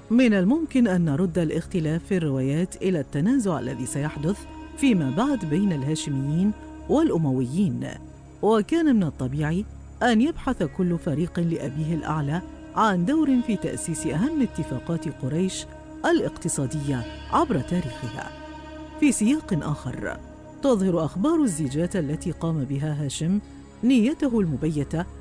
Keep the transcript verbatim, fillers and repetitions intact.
من الممكن أن نرد الاختلاف في الروايات إلى التنازع الذي سيحدث فيما بعد بين الهاشميين والأمويين، وكان من الطبيعي أن يبحث كل فريق لأبيه الأعلى عن دور في تأسيس أهم اتفاقات قريش الاقتصادية عبر تاريخها. في سياق آخر، تظهر أخبار الزيجات التي قام بها هاشم نيته المبيتة